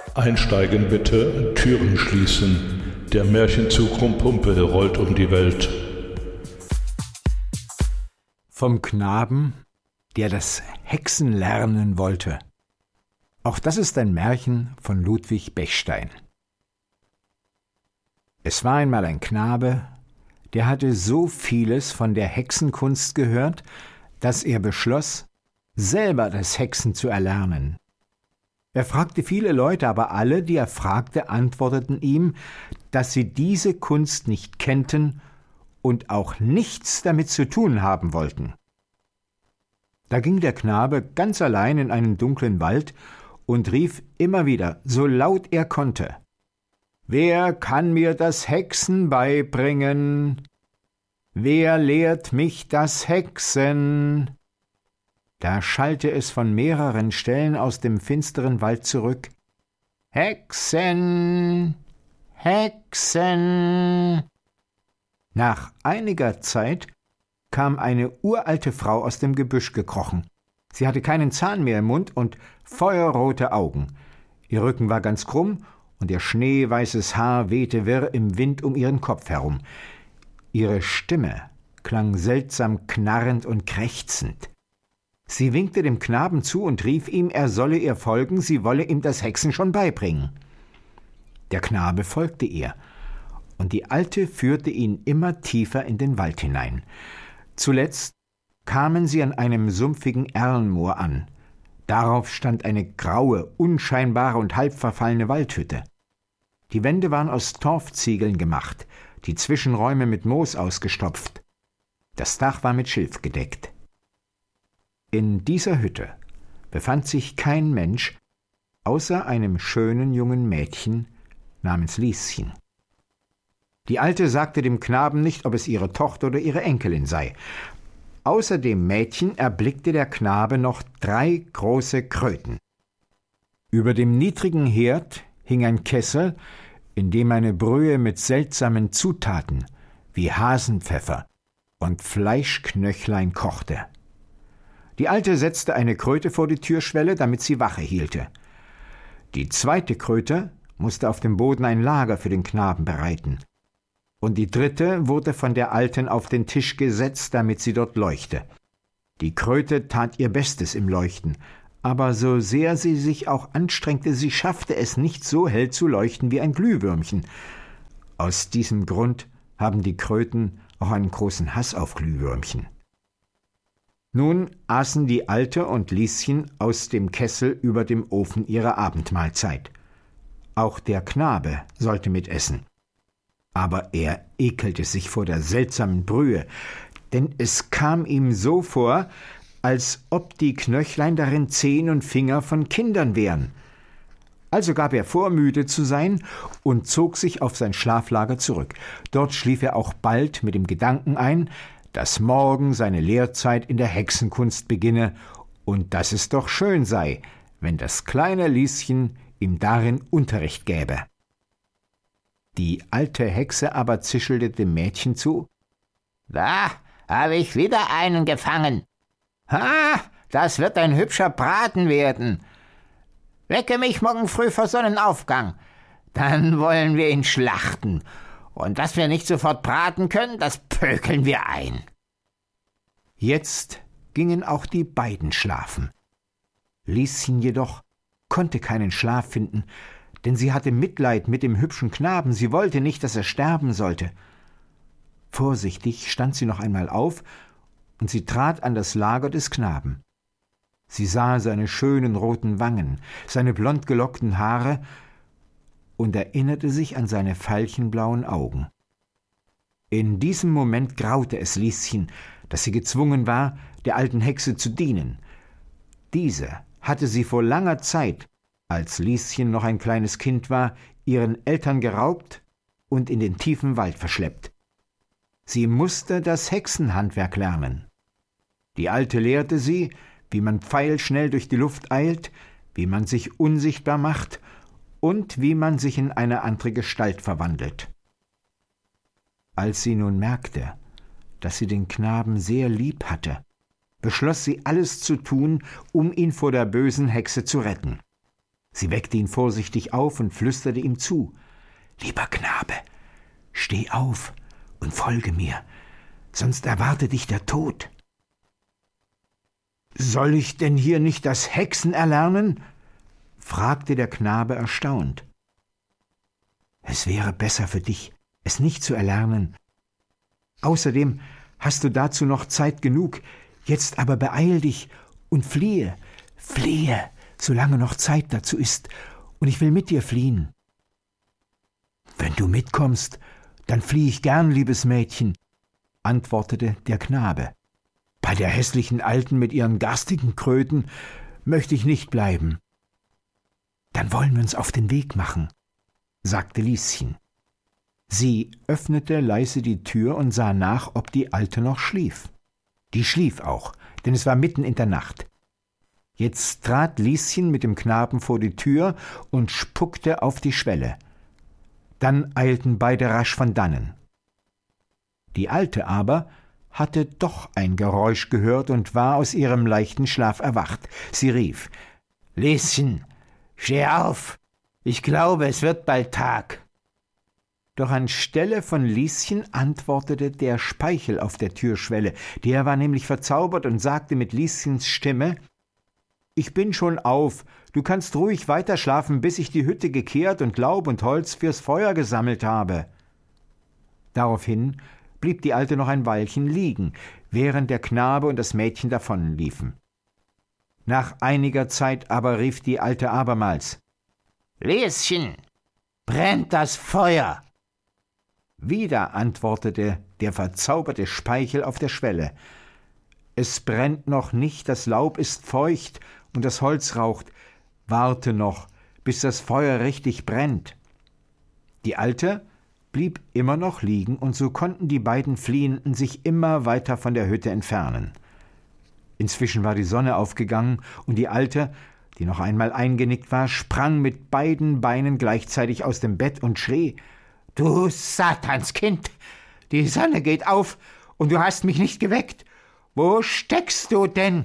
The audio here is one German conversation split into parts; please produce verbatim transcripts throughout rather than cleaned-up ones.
Einsteigen bitte, Türen schließen. Der Märchenzug Rumpumpe rollt um die Welt. Vom Knaben, der das Hexen lernen wollte. Auch das ist ein Märchen von Ludwig Bechstein. Es war einmal ein Knabe, der hatte so vieles von der Hexenkunst gehört, dass er beschloss, selber das Hexen zu erlernen. Er fragte viele Leute, aber alle, die er fragte, antworteten ihm, dass sie diese Kunst nicht kennten und auch nichts damit zu tun haben wollten. Da ging der Knabe ganz allein in einen dunklen Wald und rief immer wieder, so laut er konnte: »Wer kann mir das Hexen beibringen? Wer lehrt mich das Hexen?« Da schallte es von mehreren Stellen aus dem finsteren Wald zurück: »Hexen! Hexen!« Nach einiger Zeit kam eine uralte Frau aus dem Gebüsch gekrochen. Sie hatte keinen Zahn mehr im Mund und feuerrote Augen. Ihr Rücken war ganz krumm und ihr schneeweißes Haar wehte wirr im Wind um ihren Kopf herum. Ihre Stimme klang seltsam knarrend und krächzend. Sie winkte dem Knaben zu und rief ihm, er solle ihr folgen, sie wolle ihm das Hexen schon beibringen. Der Knabe folgte ihr, und die Alte führte ihn immer tiefer in den Wald hinein. Zuletzt kamen sie an einem sumpfigen Erlenmoor an. Darauf stand eine graue, unscheinbare und halb verfallene Waldhütte. Die Wände waren aus Torfziegeln gemacht, die Zwischenräume mit Moos ausgestopft. Das Dach war mit Schilf gedeckt. In dieser Hütte befand sich kein Mensch, außer einem schönen jungen Mädchen namens Lieschen. Die Alte sagte dem Knaben nicht, ob es ihre Tochter oder ihre Enkelin sei. Außer dem Mädchen erblickte der Knabe noch drei große Kröten. Über dem niedrigen Herd hing ein Kessel, in dem eine Brühe mit seltsamen Zutaten wie Hasenpfeffer und Fleischknöchlein kochte. Die Alte setzte eine Kröte vor die Türschwelle, damit sie Wache hielte. Die zweite Kröte musste auf dem Boden ein Lager für den Knaben bereiten. Und die dritte wurde von der Alten auf den Tisch gesetzt, damit sie dort leuchte. Die Kröte tat ihr Bestes im Leuchten, aber so sehr sie sich auch anstrengte, sie schaffte es nicht, so hell zu leuchten wie ein Glühwürmchen. Aus diesem Grund haben die Kröten auch einen großen Hass auf Glühwürmchen. Nun aßen die Alte und Lieschen aus dem Kessel über dem Ofen ihre Abendmahlzeit. Auch der Knabe sollte mitessen. Aber er ekelte sich vor der seltsamen Brühe, denn es kam ihm so vor, als ob die Knöchlein darin Zehen und Finger von Kindern wären. Also gab er vor, müde zu sein, und zog sich auf sein Schlaflager zurück. Dort schlief er auch bald mit dem Gedanken ein, dass morgen seine Lehrzeit in der Hexenkunst beginne und dass es doch schön sei, wenn das kleine Lieschen ihm darin Unterricht gäbe. Die alte Hexe aber zischelte dem Mädchen zu: »Da habe ich wieder einen gefangen. Ha, das wird ein hübscher Braten werden. Wecke mich morgen früh vor Sonnenaufgang, dann wollen wir ihn schlachten. Und was wir nicht sofort braten können, das pökeln wir ein.« Jetzt gingen auch die beiden schlafen. Lieschen jedoch konnte keinen Schlaf finden, denn sie hatte Mitleid mit dem hübschen Knaben, sie wollte nicht, dass er sterben sollte. Vorsichtig stand sie noch einmal auf, und sie trat an das Lager des Knaben. Sie sah seine schönen roten Wangen, seine blond gelockten Haare und erinnerte sich an seine veilchenblauen Augen. In diesem Moment graute es Lieschen, dass sie gezwungen war, der alten Hexe zu dienen. Diese hatte sie vor langer Zeit, als Lieschen noch ein kleines Kind war, ihren Eltern geraubt und in den tiefen Wald verschleppt. Sie musste das Hexenhandwerk lernen. Die Alte lehrte sie, wie man pfeilschnell durch die Luft eilt, wie man sich unsichtbar macht und wie man sich in eine andere Gestalt verwandelt. Als sie nun merkte, dass sie den Knaben sehr lieb hatte, beschloss sie, alles zu tun, um ihn vor der bösen Hexe zu retten. Sie weckte ihn vorsichtig auf und flüsterte ihm zu: »Lieber Knabe, steh auf und folge mir, sonst erwartet dich der Tod.« »Soll ich denn hier nicht das Hexen erlernen?« fragte der Knabe erstaunt. »Es wäre besser für dich, es nicht zu erlernen. Außerdem hast du dazu noch Zeit genug. Jetzt aber beeil dich und fliehe, fliehe, solange noch Zeit dazu ist, und ich will mit dir fliehen.« »Wenn du mitkommst, dann fliehe ich gern, liebes Mädchen«, antwortete der Knabe. »Bei der hässlichen Alten mit ihren garstigen Kröten möchte ich nicht bleiben.« »Dann wollen wir uns auf den Weg machen«, sagte Lieschen. Sie öffnete leise die Tür und sah nach, ob die Alte noch schlief. Die schlief auch, denn es war mitten in der Nacht. Jetzt trat Lieschen mit dem Knaben vor die Tür und spuckte auf die Schwelle. Dann eilten beide rasch von dannen. Die Alte aber hatte doch ein Geräusch gehört und war aus ihrem leichten Schlaf erwacht. Sie rief: »Lieschen, steh auf! Ich glaube, es wird bald Tag.« Doch anstelle von Lieschen antwortete der Speichel auf der Türschwelle. Der war nämlich verzaubert und sagte mit Lieschens Stimme: »Ich bin schon auf, du kannst ruhig weiterschlafen, bis ich die Hütte gekehrt und Laub und Holz fürs Feuer gesammelt habe.« Daraufhin blieb die Alte noch ein Weilchen liegen, während der Knabe und das Mädchen davonliefen. Nach einiger Zeit aber rief die Alte abermals: »Lieschen, brennt das Feuer?« Wieder antwortete der verzauberte Speichel auf der Schwelle: »Es brennt noch nicht, das Laub ist feucht und das Holz raucht. Warte noch, bis das Feuer richtig brennt.« Die Alte blieb immer noch liegen, und so konnten die beiden Fliehenden sich immer weiter von der Hütte entfernen. Inzwischen war die Sonne aufgegangen, und die Alte, die noch einmal eingenickt war, sprang mit beiden Beinen gleichzeitig aus dem Bett und schrie: »Du Satanskind, die Sonne geht auf, und du hast mich nicht geweckt. Wo steckst du denn?«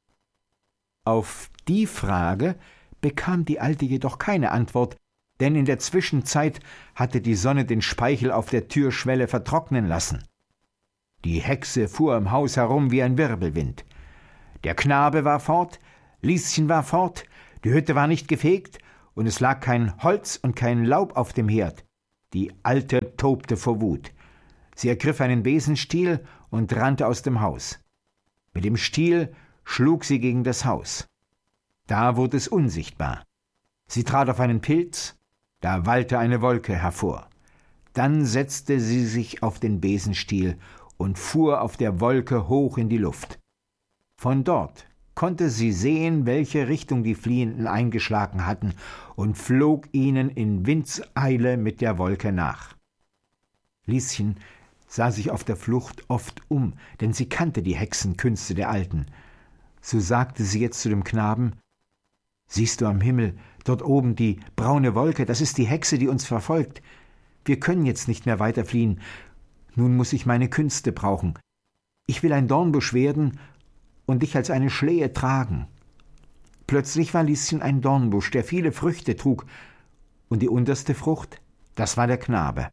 Auf die Frage bekam die Alte jedoch keine Antwort, denn in der Zwischenzeit hatte die Sonne den Speichel auf der Türschwelle vertrocknen lassen. Die Hexe fuhr im Haus herum wie ein Wirbelwind. Der Knabe war fort, Lieschen war fort, die Hütte war nicht gefegt, und es lag kein Holz und kein Laub auf dem Herd. Die Alte tobte vor Wut. Sie ergriff einen Besenstiel und rannte aus dem Haus. Mit dem Stiel schlug sie gegen das Haus. Da wurde es unsichtbar. Sie trat auf einen Pilz, da wallte eine Wolke hervor. Dann setzte sie sich auf den Besenstiel und fuhr auf der Wolke hoch in die Luft. Von dort konnte sie sehen, welche Richtung die Fliehenden eingeschlagen hatten, und flog ihnen in Windseile mit der Wolke nach. Lieschen sah sich auf der Flucht oft um, denn sie kannte die Hexenkünste der Alten. So sagte sie jetzt zu dem Knaben: »Siehst du am Himmel, dort oben die braune Wolke, das ist die Hexe, die uns verfolgt. Wir können jetzt nicht mehr weiter fliehen. Nun muss ich meine Künste brauchen. Ich will ein Dornbusch werden und dich als eine Schlehe tragen.« Plötzlich war Lieschen ein Dornbusch, der viele Früchte trug, und die unterste Frucht, das war der Knabe.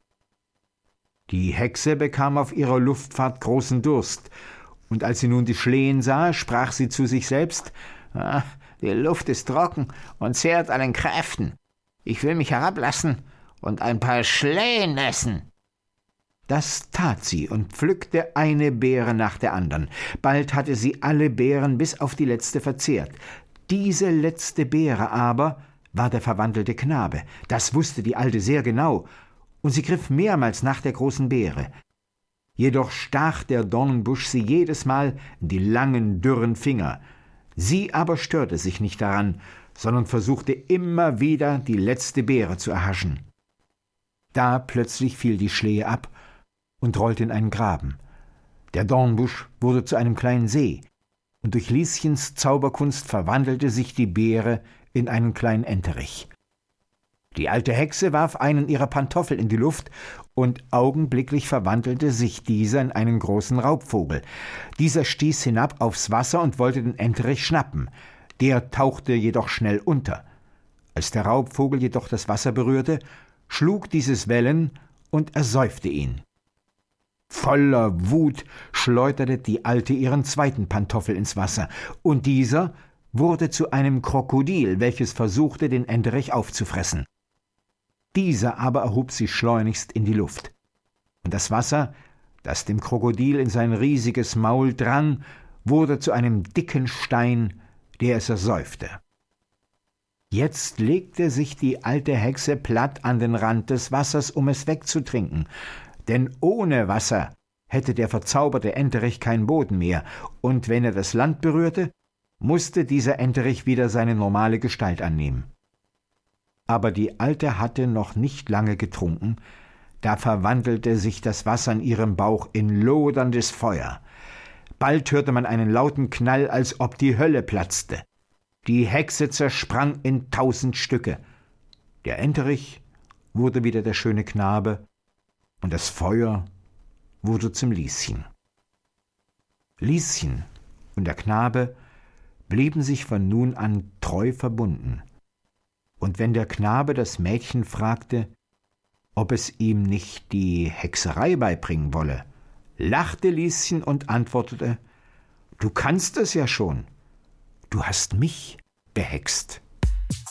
Die Hexe bekam auf ihrer Luftfahrt großen Durst, und als sie nun die Schlehen sah, sprach sie zu sich selbst: »Ah, die Luft ist trocken und zehrt an den Kräften. Ich will mich herablassen und ein paar Schlehen essen.« Das tat sie und pflückte eine Beere nach der anderen. Bald hatte sie alle Beeren bis auf die letzte verzehrt. Diese letzte Beere aber war der verwandelte Knabe. Das wusste die Alte sehr genau, und sie griff mehrmals nach der großen Beere. Jedoch stach der Dornbusch sie jedes Mal in die langen, dürren Finger. Sie aber störte sich nicht daran, sondern versuchte immer wieder, die letzte Beere zu erhaschen. Da plötzlich fiel die Schlehe ab und rollte in einen Graben. Der Dornbusch wurde zu einem kleinen See, und durch Lieschens Zauberkunst verwandelte sich die Beere in einen kleinen Enterich. Die alte Hexe warf einen ihrer Pantoffel in die Luft, und augenblicklich verwandelte sich dieser in einen großen Raubvogel. Dieser stieß hinab aufs Wasser und wollte den Enterich schnappen. Der tauchte jedoch schnell unter. Als der Raubvogel jedoch das Wasser berührte, schlug dieses Wellen und ersäufte ihn. Voller Wut schleuderte die Alte ihren zweiten Pantoffel ins Wasser, und dieser wurde zu einem Krokodil, welches versuchte, den Enterich aufzufressen. Dieser aber erhob sich schleunigst in die Luft, und das Wasser, das dem Krokodil in sein riesiges Maul drang, wurde zu einem dicken Stein, der es ersäufte. Jetzt legte sich die alte Hexe platt an den Rand des Wassers, um es wegzutrinken, denn ohne Wasser hätte der verzauberte Enterich keinen Boden mehr, und wenn er das Land berührte, musste dieser Enterich wieder seine normale Gestalt annehmen. Aber die Alte hatte noch nicht lange getrunken, da verwandelte sich das Wasser in ihrem Bauch in loderndes Feuer. Bald hörte man einen lauten Knall, als ob die Hölle platzte. Die Hexe zersprang in tausend Stücke. Der Enterich wurde wieder der schöne Knabe, und das Feuer wurde zum Lieschen. Lieschen und der Knabe blieben sich von nun an treu verbunden. Und wenn der Knabe das Mädchen fragte, ob es ihm nicht die Hexerei beibringen wolle, lachte Lieschen und antwortete: »Du kannst es ja schon. Du hast mich gehext.«